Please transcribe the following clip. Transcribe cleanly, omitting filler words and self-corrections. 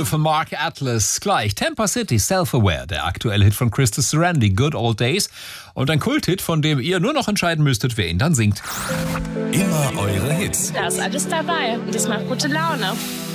Soul von Mark Atlas. Gleich Tampa City, Self-Aware, der aktuelle Hit von Krista Sarandon, Good Old Days. Und ein Kulthit, von dem ihr nur noch entscheiden müsstet, wer ihn dann singt. Immer eure Hits. Da ist alles dabei und das macht gute Laune.